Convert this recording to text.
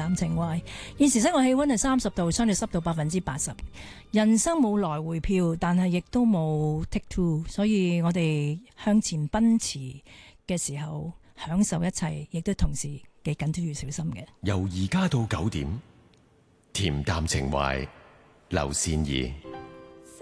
淡情懷。現時室外氣溫係30度，相對濕度80%。人生冇來回票，但係亦都冇 take two， 所以我哋向前奔馳嘅時候，享受一切，亦都同時幾緊都要小心嘅。 由而家到9點，恬淡情懷，劉善儀。